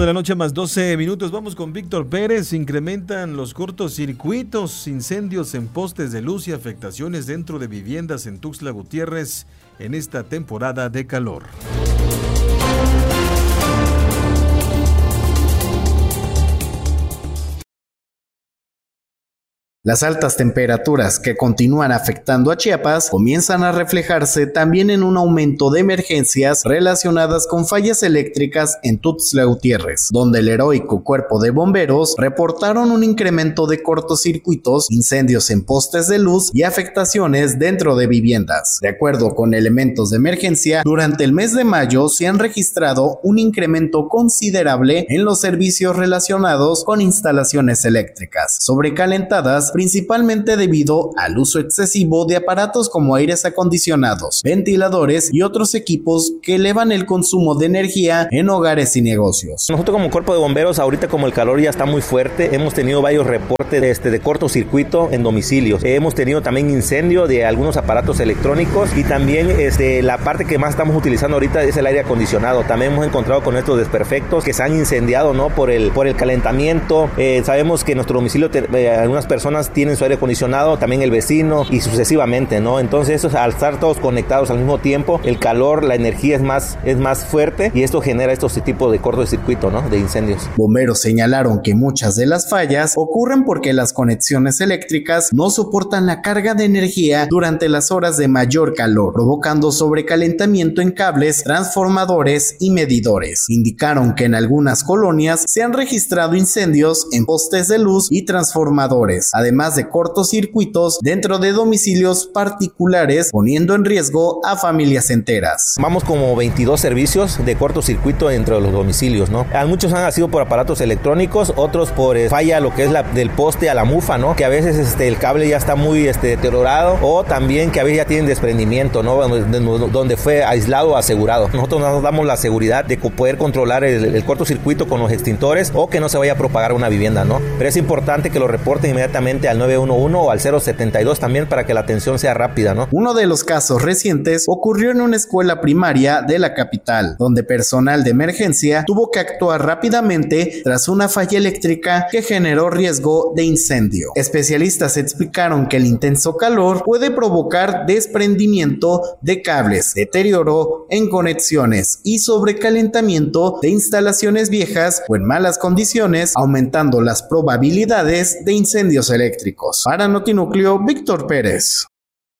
de la noche más 12 minutos. Vamos con Víctor Pérez. Incrementan los cortocircuitos, incendios en postes de luz y afectaciones dentro de viviendas en Tuxtla Gutiérrez en esta temporada de calor. Las altas temperaturas que continúan afectando a Chiapas comienzan a reflejarse también en un aumento de emergencias relacionadas con fallas eléctricas en Tuxtla Gutiérrez, donde el heroico cuerpo de bomberos reportaron un incremento de cortocircuitos, incendios en postes de luz y afectaciones dentro de viviendas. De acuerdo con elementos de emergencia, durante el mes de mayo se han registrado un incremento considerable en los servicios relacionados con instalaciones eléctricas, sobrecalentadas principalmente debido al uso excesivo de aparatos como aires acondicionados, ventiladores y otros equipos que elevan el consumo de energía en hogares y negocios. Nosotros como cuerpo de bomberos, ahorita como el calor ya está muy fuerte, hemos tenido varios reportes de cortocircuito en domicilios. Hemos tenido también incendio de algunos aparatos electrónicos y también la parte que más estamos utilizando ahorita es el aire acondicionado. También hemos encontrado con estos desperfectos que se han incendiado, ¿no? por el calentamiento. Sabemos que en nuestro domicilio algunas personas tienen su aire acondicionado, también el vecino y sucesivamente, ¿no? Entonces al estar todos conectados al mismo tiempo, el calor, la energía es más fuerte y esto genera estos tipos de cortocircuito, ¿no? De incendios. Bomberos señalaron que muchas de las fallas ocurren porque las conexiones eléctricas no soportan la carga de energía durante las horas de mayor calor, provocando sobrecalentamiento en cables, transformadores y medidores. Indicaron que en algunas colonias se han registrado incendios en postes de luz y transformadores, además de cortocircuitos dentro de domicilios particulares, poniendo en riesgo a familias enteras. Vamos como 22 servicios de cortocircuito dentro de los domicilios, ¿no? Muchos han sido por aparatos electrónicos, otros por falla lo que es del poste a la mufa, ¿no? Que a veces el cable ya está muy deteriorado, o también que a veces ya tienen desprendimiento, ¿no? Donde fue aislado o asegurado. Nosotros nos damos la seguridad de poder controlar el cortocircuito con los extintores o que no se vaya a propagar una vivienda, ¿no? Pero es importante que lo reporten inmediatamente al 911 o al 072 también para que la atención sea rápida, ¿no? Uno de los casos recientes ocurrió en una escuela primaria de la capital, donde personal de emergencia tuvo que actuar rápidamente tras una falla eléctrica que generó riesgo de incendio. Especialistas explicaron que el intenso calor puede provocar desprendimiento de cables, deterioro en conexiones y sobrecalentamiento de instalaciones viejas o en malas condiciones, aumentando las probabilidades de incendios eléctricos. Para Notinúcleo, Víctor Pérez.